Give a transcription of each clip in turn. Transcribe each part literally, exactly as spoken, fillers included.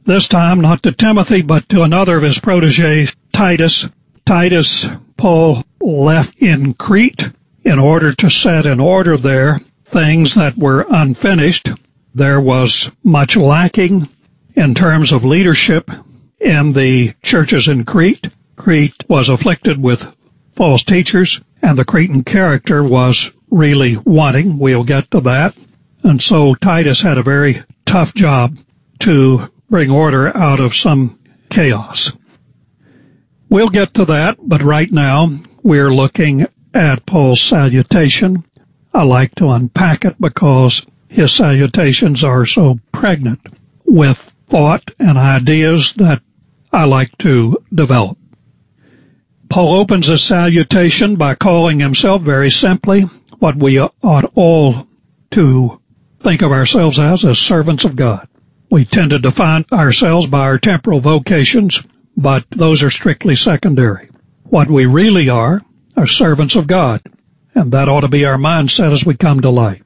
This time not to Timothy, but to another of his protégés, Titus. Titus, Paul left in Crete in order to set in order there things that were unfinished. There was much lacking in terms of leadership in the churches in Crete. Crete was afflicted with false teachers, and the Cretan character was really wanting. We'll get to that. And so Titus had a very tough job to bring order out of some chaos. We'll get to that, but right now we're looking at Paul's salutation. I like to unpack it because his salutations are so pregnant with thought and ideas that I like to develop. Paul opens his salutation by calling himself very simply what we ought all to think of ourselves as, as servants of God. We tend to define ourselves by our temporal vocations, but those are strictly secondary. What we really are are servants of God, and that ought to be our mindset as we come to life.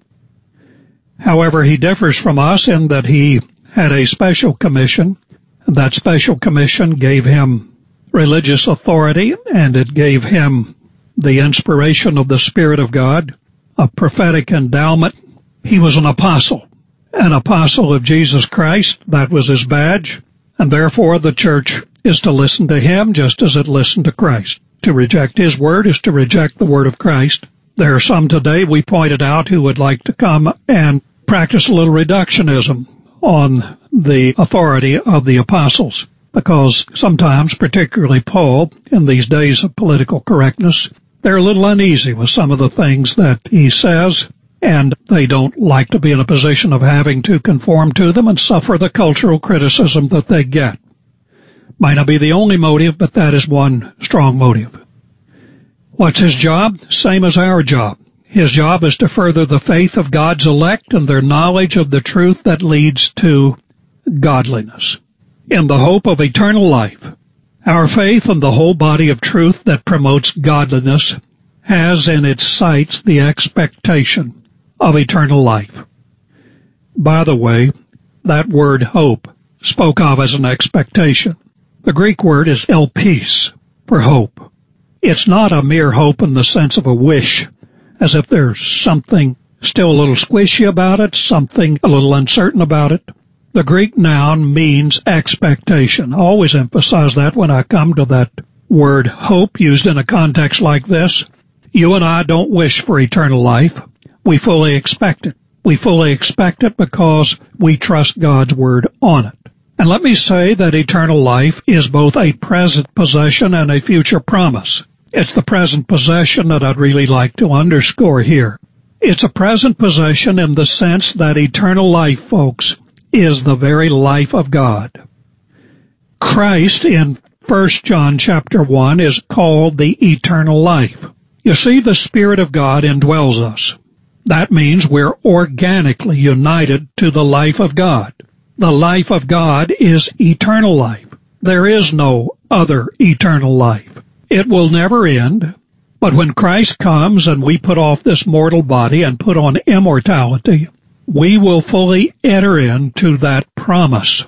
However, he differs from us in that he had a special commission, and that special commission gave him religious authority, and it gave him the inspiration of the Spirit of God, a prophetic endowment. He was an apostle, an apostle of Jesus Christ. That was his badge, and therefore the church is to listen to him just as it listened to Christ. To reject his word is to reject the word of Christ. There are some today, we pointed out, who would like to come and practice a little reductionism on the authority of the apostles, because sometimes, particularly Paul, in these days of political correctness, they're a little uneasy with some of the things that he says, and they don't like to be in a position of having to conform to them and suffer the cultural criticism that they get. Might not be the only motive, but that is one strong motive. What's his job? Same as our job. His job is to further the faith of God's elect and their knowledge of the truth that leads to godliness, in the hope of eternal life. Our faith in the whole body of truth that promotes godliness has in its sights the expectation of eternal life. By the way, that word hope spoke of as an expectation. The Greek word is elpis, for hope. It's not a mere hope in the sense of a wish, as if there's something still a little squishy about it, something a little uncertain about it. The Greek noun means expectation. I always emphasize that when I come to that word hope used in a context like this. You and I don't wish for eternal life. We fully expect it. We fully expect it because we trust God's word on it. And let me say that eternal life is both a present possession and a future promise. It's the present possession that I'd really like to underscore here. It's a present possession in the sense that eternal life, folks, is the very life of God. Christ in First John chapter one is called the eternal life. You see, the Spirit of God indwells us. That means we're organically united to the life of God. The life of God is eternal life. There is no other eternal life. It will never end. But when Christ comes and we put off this mortal body and put on immortality, we will fully enter into that promise.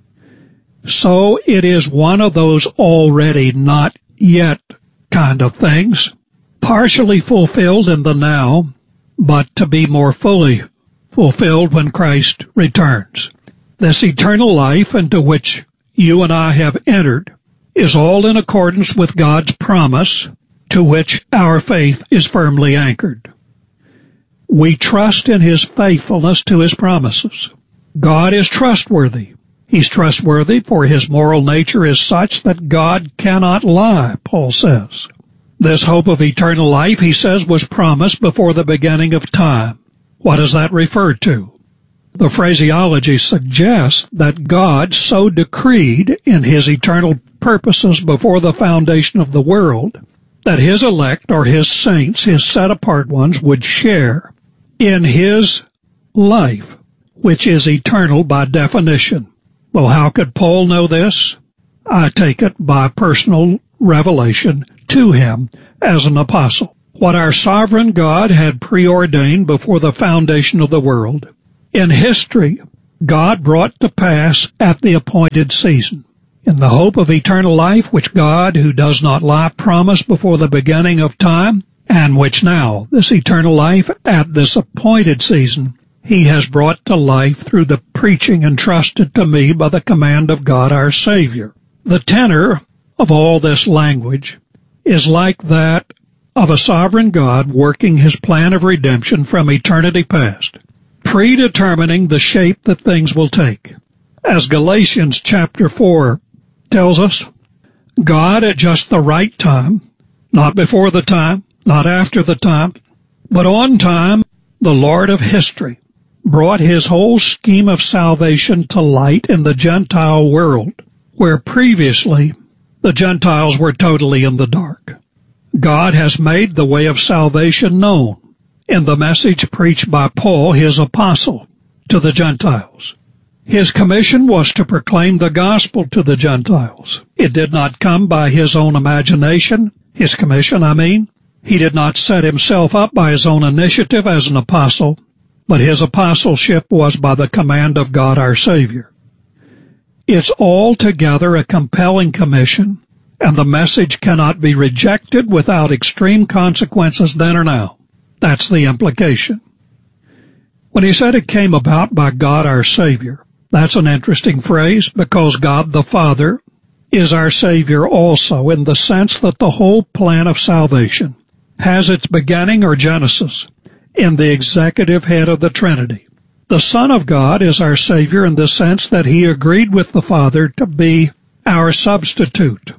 So it is one of those already not yet kind of things, partially fulfilled in the now, but to be more fully fulfilled when Christ returns. This eternal life into which you and I have entered is all in accordance with God's promise, to which our faith is firmly anchored. We trust in His faithfulness to His promises. God is trustworthy. He's trustworthy, for His moral nature is such that God cannot lie, Paul says. This hope of eternal life, he says, was promised before the beginning of time. What does that refer to? The phraseology suggests that God so decreed in His eternal purposes before the foundation of the world that His elect, or His saints, His set-apart ones, would share in His life, which is eternal by definition. Well, how could Paul know this? I take it by personal revelation to him as an apostle. What our sovereign God had preordained before the foundation of the world, in history, God brought to pass at the appointed season. In the hope of eternal life, which God, who does not lie, promised before the beginning of time, and which now, this eternal life at this appointed season, he has brought to life through the preaching entrusted to me by the command of God our Savior. The tenor of all this language is like that of a sovereign God working his plan of redemption from eternity past, predetermining the shape that things will take. As Galatians chapter four tells us, God at just the right time, not before the time, not after the time, but on time, the Lord of history, brought his whole scheme of salvation to light in the Gentile world, where previously the Gentiles were totally in the dark. God has made the way of salvation known in the message preached by Paul, his apostle, to the Gentiles. His commission was to proclaim the gospel to the Gentiles. It did not come by his own imagination, his commission, I mean. He did not set himself up by his own initiative as an apostle, but his apostleship was by the command of God our Savior. It's altogether a compelling commission, and the message cannot be rejected without extreme consequences then or now. That's the implication. When he said it came about by God our Savior, that's an interesting phrase because God the Father is our Savior also in the sense that the whole plan of salvation has its beginning or genesis in the executive head of the Trinity. The Son of God is our Savior in the sense that he agreed with the Father to be our substitute.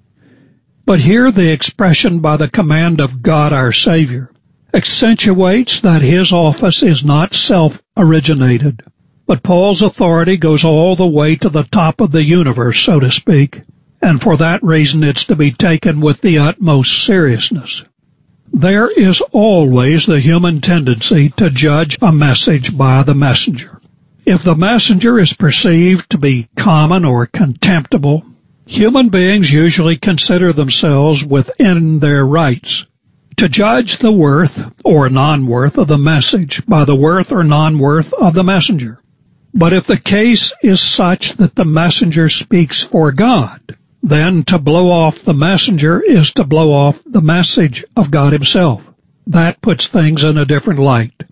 But here the expression by the command of God our Savior accentuates that his office is not self-originated, but Paul's authority goes all the way to the top of the universe, so to speak, and for that reason it's to be taken with the utmost seriousness. There is always the human tendency to judge a message by the messenger. If the messenger is perceived to be common or contemptible, human beings usually consider themselves within their rights to judge the worth or non-worth of the message by the worth or non-worth of the messenger. But if the case is such that the messenger speaks for God, then to blow off the messenger is to blow off the message of God himself. That puts things in a different light.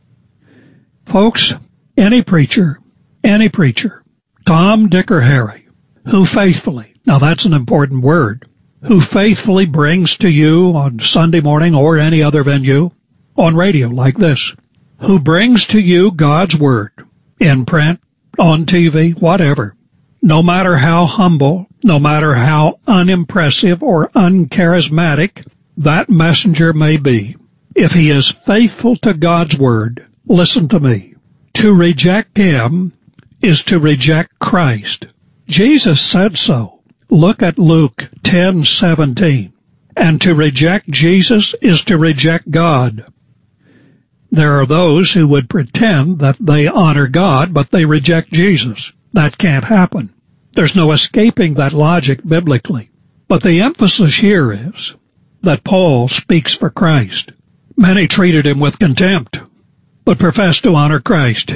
Folks, any preacher, any preacher, Tom, Dick, or Harry, who faithfully, now that's an important word, who faithfully brings to you on Sunday morning or any other venue, on radio like this, who brings to you God's Word, in print, on T V, whatever, no matter how humble, no matter how unimpressive or uncharismatic that messenger may be, if he is faithful to God's Word, listen to me, to reject him is to reject Christ. Jesus said so. Look at Luke ten seventeen. And to reject Jesus is to reject God. There are those who would pretend that they honor God, but they reject Jesus. That can't happen. There's no escaping that logic biblically. But the emphasis here is that Paul speaks for Christ. Many treated him with contempt, but profess to honor Christ.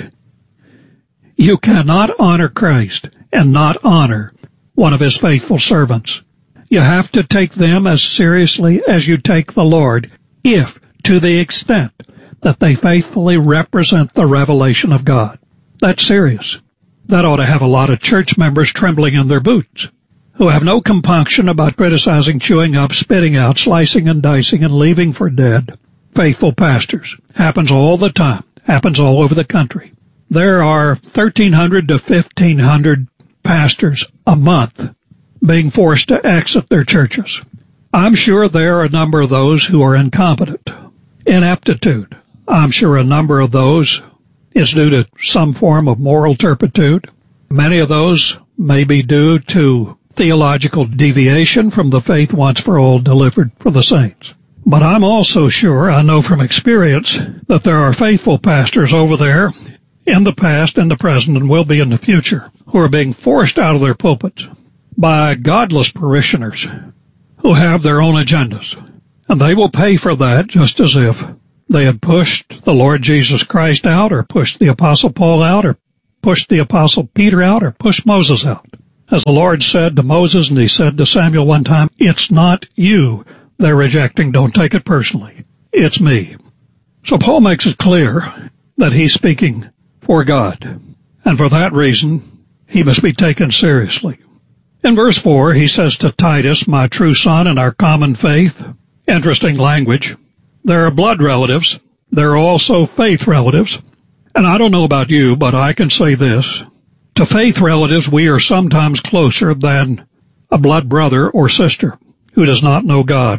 You cannot honor Christ and not honor one of his faithful servants. You have to take them as seriously as you take the Lord, if, to the extent that they faithfully represent the revelation of God. That's serious. That ought to have a lot of church members trembling in their boots, who have no compunction about criticizing, chewing up, spitting out, slicing and dicing, and leaving for dead faithful pastors. Happens all the time. Happens all over the country. There are thirteen hundred to fifteen hundred pastors a month being forced to exit their churches. I'm sure there are a number of those who are incompetent, ineptitude. I'm sure a number of those is due to some form of moral turpitude. Many of those may be due to theological deviation from the faith once for all delivered for the saints. But I'm also sure, I know from experience, that there are faithful pastors over there in the past, in the present, and will be in the future, who are being forced out of their pulpits by godless parishioners who have their own agendas. And they will pay for that just as if they had pushed the Lord Jesus Christ out, or pushed the Apostle Paul out, or pushed the Apostle Peter out or pushed Moses out. As the Lord said to Moses, and he said to Samuel one time, it's not you they're rejecting. Don't take it personally. It's me. So Paul makes it clear that he's speaking for God. And for that reason, he must be taken seriously. In verse four, he says to Titus, my true son in our common faith. Interesting language. There are blood relatives. There are also faith relatives. And I don't know about you, but I can say this. To faith relatives, we are sometimes closer than a blood brother or sister who does not know God.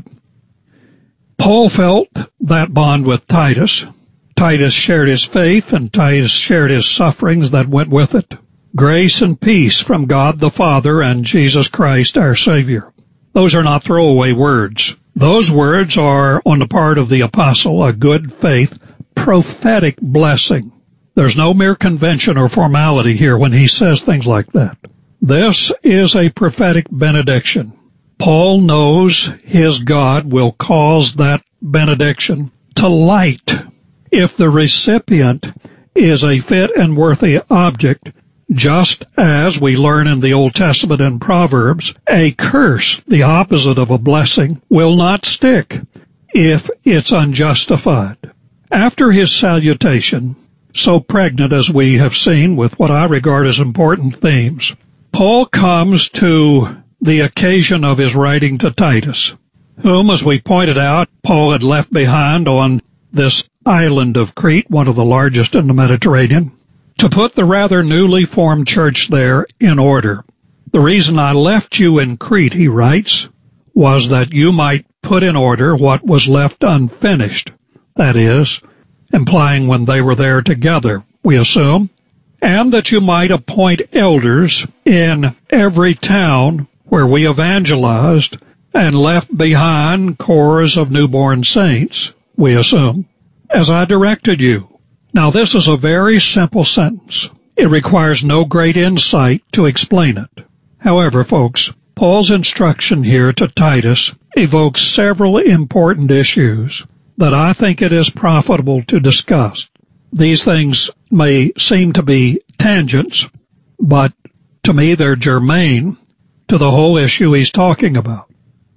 Paul felt that bond with Titus. Titus shared his faith, and Titus shared his sufferings that went with it. Grace and peace from God the Father and Jesus Christ our Savior. Those are not throwaway words. Those words are, on the part of the apostle, a good faith, prophetic blessing. There's no mere convention or formality here when he says things like that. This is a prophetic benediction. Paul knows his God will cause that benediction to light if the recipient is a fit and worthy object, just as we learn in the Old Testament in Proverbs, a curse, the opposite of a blessing, will not stick if it's unjustified. After his salutation, so pregnant as we have seen with what I regard as important themes, Paul comes to the occasion of his writing to Titus, whom, as we pointed out, Paul had left behind on this island of Crete, one of the largest in the Mediterranean, to put the rather newly formed church there in order. The reason I left you in Crete, he writes, was that you might put in order what was left unfinished. That is, implying when they were there together, we assume, and that you might appoint elders in every town where we evangelized and left behind corps of newborn saints, we assume, as I directed you. Now, this is a very simple sentence. It requires no great insight to explain it. However, folks, Paul's instruction here to Titus evokes several important issues that I think it is profitable to discuss. These things may seem to be tangents, but to me they're germane to the whole issue he's talking about.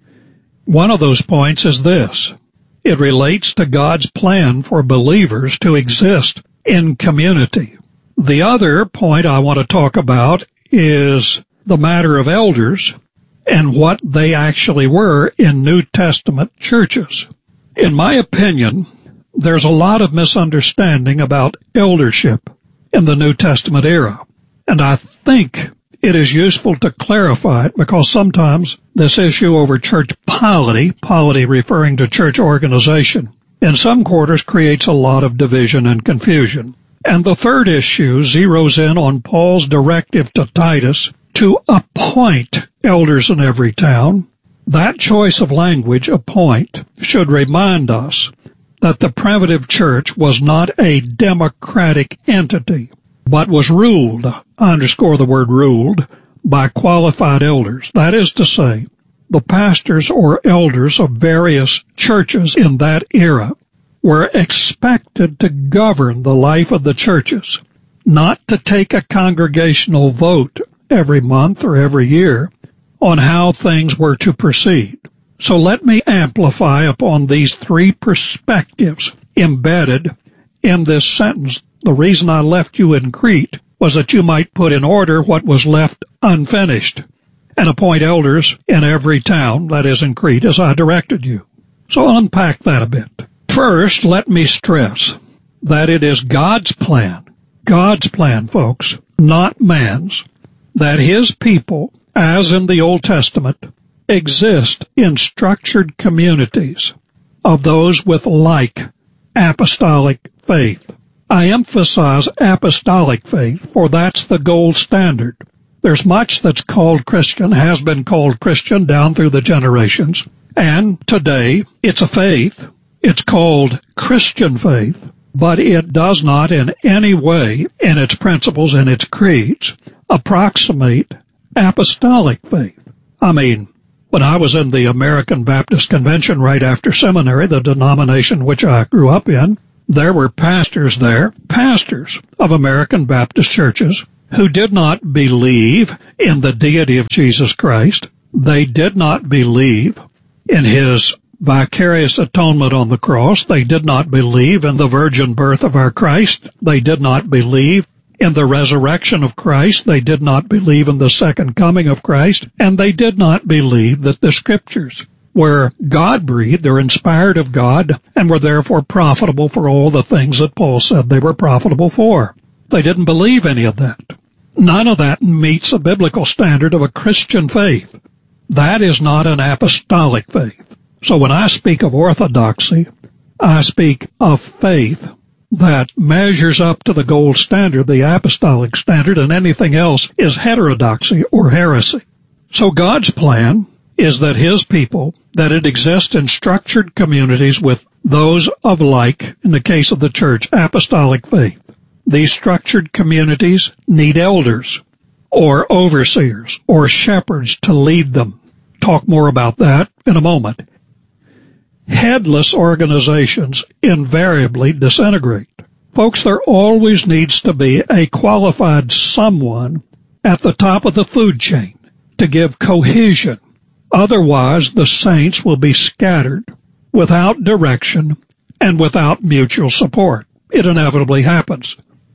One of those points is this. It relates to God's plan for believers to exist in community. The other point I want to talk about is the matter of elders and what they actually were in New Testament churches. In my opinion, there's a lot of misunderstanding about eldership in the New Testament era, and I think it is useful to clarify it because sometimes this issue over church polity, polity referring to church organization, in some quarters creates a lot of division and confusion. And the third issue zeroes in on Paul's directive to Titus to appoint elders in every town. That choice of language, appoint, should remind us that the primitive church was not a democratic entity, but was ruled, I underscore the word ruled, by qualified elders. That is to say, the pastors or elders of various churches in that era were expected to govern the life of the churches, not to take a congregational vote every month or every year on how things were to proceed. So let me amplify upon these three perspectives embedded in this sentence. The reason I left you in Crete was that you might put in order what was left unfinished and appoint elders in every town, that is in Crete, as I directed you. So I'll unpack that a bit. First, let me stress that it is God's plan, God's plan, folks, not man's, that his people, as in the Old Testament, exist in structured communities of those with like apostolic faith. I emphasize apostolic faith, for that's the gold standard. There's much that's called Christian, has been called Christian down through the generations, and today it's a faith. It's called Christian faith, but it does not in any way, in its principles and its creeds, approximate apostolic faith. I mean, when I was in the American Baptist Convention right after seminary, the denomination which I grew up in, There were pastors there, pastors of American Baptist churches, who did not believe in the deity of Jesus Christ. They did not believe in his vicarious atonement on the cross. They did not believe in the virgin birth of our Christ. They did not believe in the resurrection of Christ. They did not believe in the second coming of Christ. And they did not believe that the Scriptures were God-breathed, they're inspired of God, and were therefore profitable for all the things that Paul said they were profitable for. They didn't believe any of that. None of that meets a biblical standard of a Christian faith. That is not an apostolic faith. So when I speak of orthodoxy, I speak of faith that measures up to the gold standard, the apostolic standard, and anything else is heterodoxy or heresy. So God's plan is that his people, that it exists in structured communities with those of like, in the case of the church, apostolic faith. These structured communities need elders or overseers or shepherds to lead them. Talk more about that in a moment. Headless organizations invariably disintegrate. Folks, there always needs to be a qualified someone at the top of the food chain to give cohesion. Otherwise, the saints will be scattered without direction and without mutual support. It inevitably happens.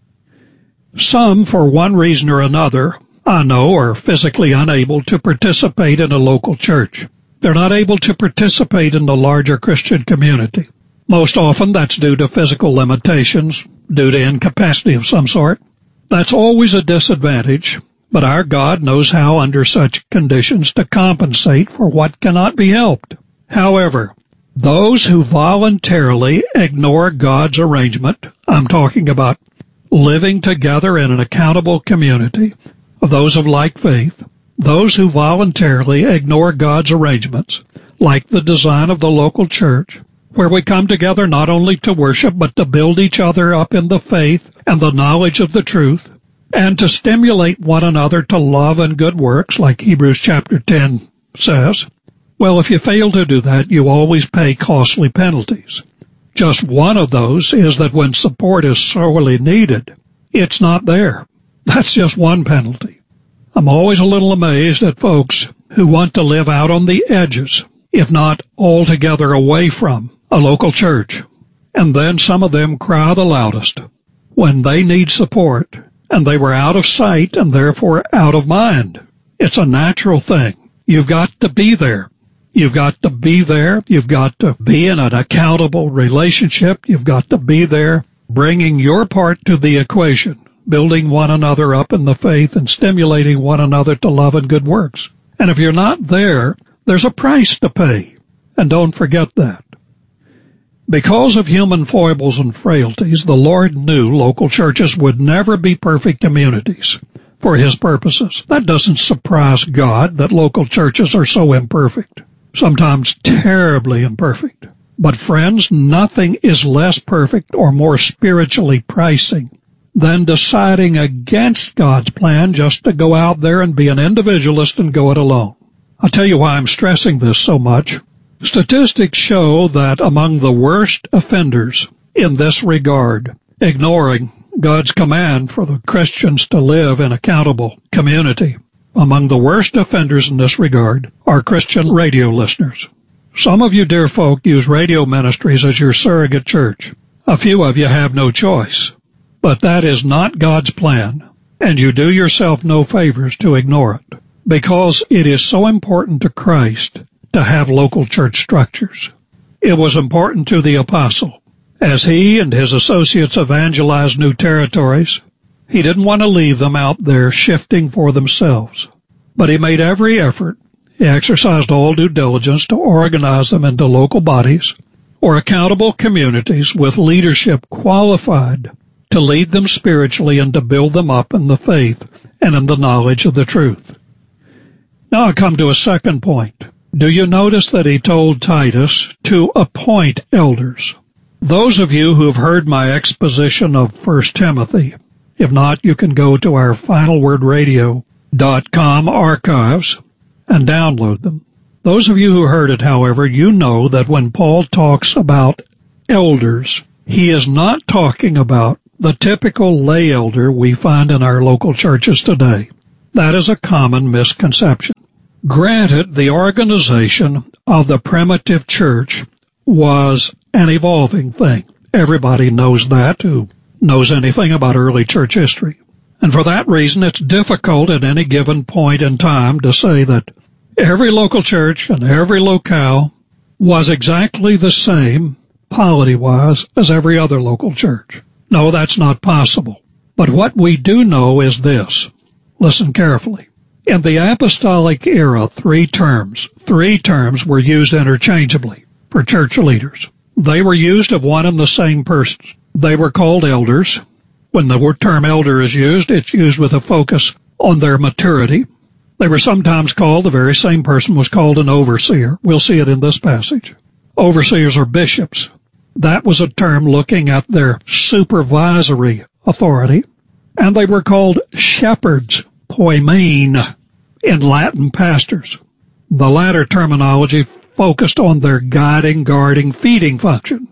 Some, for one reason or another, I know, are physically unable to participate in a local church. They're not able to participate in the larger Christian community. Most often, that's due to physical limitations, due to incapacity of some sort. That's always a disadvantage. But our God knows how, under such conditions, to compensate for what cannot be helped. However, those who voluntarily ignore God's arrangement, I'm talking about living together in an accountable community of those of like faith, those who voluntarily ignore God's arrangements, like the design of the local church, where we come together not only to worship, but to build each other up in the faith and the knowledge of the truth, and to stimulate one another to love and good works, like Hebrews chapter ten says. Well, if you fail to do that, you always pay costly penalties. Just one of those is that when support is sorely needed, it's not there. That's just one penalty. I'm always a little amazed at folks who want to live out on the edges, if not altogether away from a local church. And then some of them cry the loudest when they need support. And they were out of sight and therefore out of mind. It's a natural thing. You've got to be there. You've got to be there. You've got to be in an accountable relationship. You've got to be there, bringing your part to the equation, building one another up in the faith and stimulating one another to love and good works. And if you're not there, there's a price to pay. And don't forget that. Because of human foibles and frailties, the Lord knew local churches would never be perfect communities for his purposes. That doesn't surprise God that local churches are so imperfect, sometimes terribly imperfect. But friends, nothing is less perfect or more spiritually pricing than deciding against God's plan just to go out there and be an individualist and go it alone. I'll tell you why I'm stressing this so much. Statistics show that among the worst offenders in this regard, ignoring God's command for the Christians to live in accountable community, among the worst offenders in this regard are Christian radio listeners. Some of you, dear folk, use radio ministries as your surrogate church. A few of you have no choice. But that is not God's plan, and you do yourself no favors to ignore it, because it is so important to Christ to have local church structures. It was important to the apostle. As he and his associates evangelized new territories, he didn't want to leave them out there shifting for themselves. But he made every effort. He exercised all due diligence to organize them into local bodies or accountable communities with leadership qualified to lead them spiritually and to build them up in the faith and in the knowledge of the truth. Now I come to a second point. Do you notice that he told Titus to appoint elders? Those of you who have heard my exposition of First Timothy, if not, you can go to our final word radio dot com archives and download them. Those of you who heard it, however, you know that when Paul talks about elders, He is not talking about the typical lay elder we find in our local churches today. That is a common misconception. Granted, the organization of the primitive church was an evolving thing. Everybody knows that who knows anything about early church history. And for that reason, it's difficult at any given point in time to say that every local church and every locale was exactly the same, polity-wise, as every other local church. No, that's not possible. But what we do know is this. Listen carefully. In the apostolic era, three terms, three terms were used interchangeably for church leaders. They were used of one and the same persons. They were called elders. When the word term elder is used, it's used with a focus on their maturity. They were sometimes called, the very same person was called an overseer. We'll see it in this passage. Overseers are bishops. That was a term looking at their supervisory authority. And they were called shepherds, poimen, in Latin pastors. The latter terminology focused on their guiding, guarding, feeding function.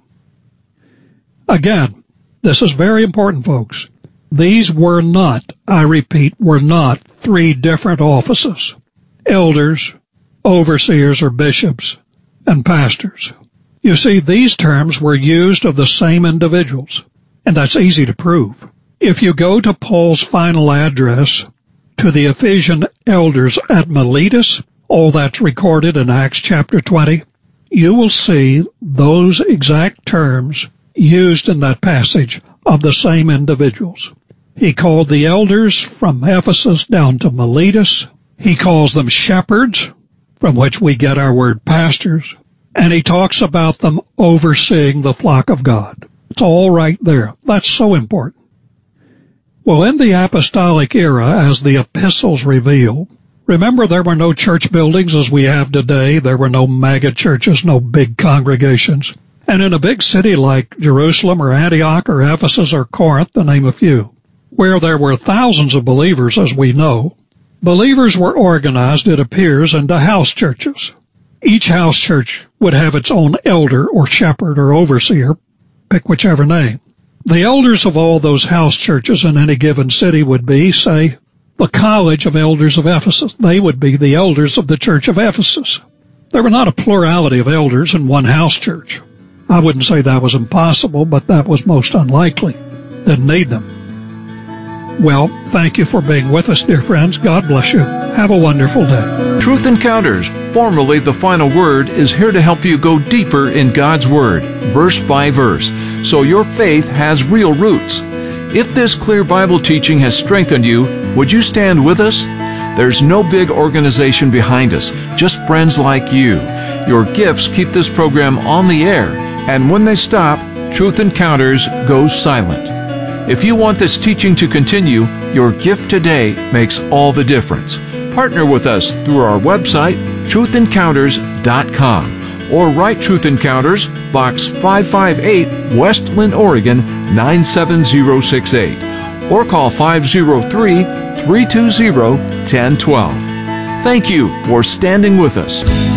Again, this is very important, folks. These were not, I repeat, were not three different offices. Elders, overseers or bishops, and pastors. You see, these terms were used of the same individuals, and that's easy to prove. If you go to Paul's final address to the Ephesian elders at Miletus, all that's recorded in Acts chapter twenty, you will see those exact terms used in that passage of the same individuals. He called the elders from Ephesus down to Miletus. He calls them shepherds, from which we get our word pastors. And he talks about them overseeing the flock of God. It's all right there. That's so important. Well, in the apostolic era, as the epistles reveal, remember there were no church buildings as we have today. There were no mega churches, no big congregations. And in a big city like Jerusalem or Antioch or Ephesus or Corinth, to name a few, where there were thousands of believers, as we know, believers were organized, it appears, into house churches. Each house church would have its own elder or shepherd or overseer, pick whichever name. The elders of all those house churches in any given city would be, say, the College of Elders of Ephesus. They would be the elders of the Church of Ephesus. There were not a plurality of elders in one house church. I wouldn't say that was impossible, but that was most unlikely. Didn't need them. Well, thank you for being with us, dear friends. God bless you. Have a wonderful day. Truth Encounters, formerly The Final Word, is here to help you go deeper in God's Word, verse by verse, so your faith has real roots. If this clear Bible teaching has strengthened you, would you stand with us? There's no big organization behind us, just friends like you. Your gifts keep this program on the air, and when they stop, Truth Encounters goes silent. If you want this teaching to continue, your gift today makes all the difference. Partner with us through our website, truth encounters dot com, or write Truth Encounters, Box five five eight, West Linn, Oregon, nine seven zero six eight, or call five zero three, three two zero, one zero one two. Thank you for standing with us.